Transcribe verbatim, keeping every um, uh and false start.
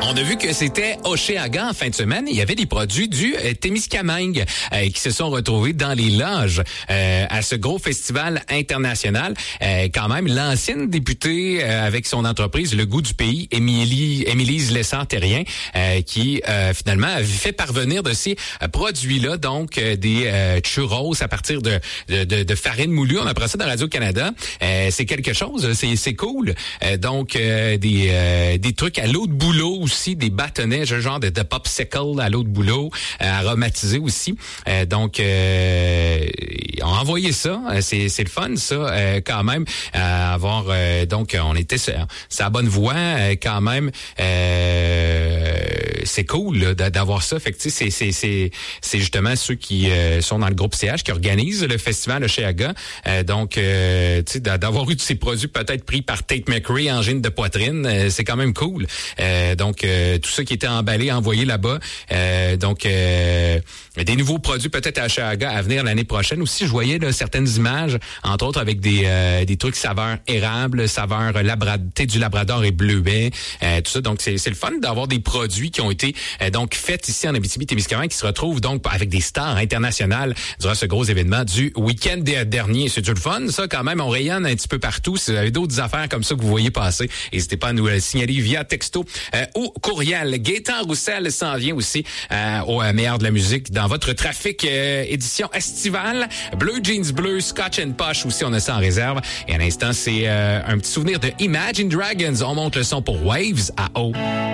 On a vu que c'était Hochelaga en fin de semaine. Il y avait des produits du euh, Témiscamingue euh, qui se sont retrouvés dans les loges euh, à ce gros festival international. Euh, quand même, l'ancienne députée euh, avec son entreprise Le Goût du Pays, Émilie, Émilise Lessard-Terrien, euh, qui euh, finalement a fait parvenir de ces euh, produits-là, donc euh, des euh, churros à partir de, de, de, de farine moulue. On apprend ça dans Radio-Canada. Euh, c'est quelque chose, c'est, c'est cool. Euh, donc, euh, des, euh, des trucs à l'eau de bouleau aussi, des bâtonnets, ce genre de, de popsicle à l'eau de bouleau, euh, aromatisé aussi. Euh, donc, euh, on a envoyé ça. C'est, c'est le fun, ça, euh, quand même. Euh, avoir, euh, donc, on était sur, sur la bonne voie, euh, quand même. Euh, c'est cool là, d'avoir ça. Fait que, tu sais, c'est, c'est, c'est, c'est justement ceux qui euh, sont dans le groupe C H qui organisent le festival Hochelaga. Euh, donc, euh, tu sais, d'avoir eu de ces produits peut-être pris par Tate McRae, angine de poitrine, euh, c'est quand même cool. Euh, donc, euh, tout ça qui était emballé, envoyé là-bas. Euh, donc, euh, des nouveaux produits peut-être à Hochelaga à venir l'année prochaine. Aussi, je voyais là, certaines images, entre autres avec des euh, des trucs saveur érable, saveur labra, du labrador et bleuet, euh, tout ça. Donc, c'est, c'est le fun d'avoir des produits qui ont été euh, donc faits ici en Abitibi-Témiscamingue, qui se retrouvent donc avec des stars internationales durant ce gros événement du week-end dernier. C'est du le fun, ça, quand même. On rayonne un petit peu partout. Si vous avez d'autres affaires comme ça que vous voyez passer, n'hésitez pas à nous le signaler via texto euh, ou courriel. Gaétan Roussel s'en vient aussi euh, au euh, meilleur de la musique dans votre trafic euh, édition estivale. Bleu Jeans Bleu, Scotch and Posh aussi, on a ça en réserve. Et à l'instant, c'est euh, un petit souvenir de Imagine Dragons. On monte le son pour Waves à haut.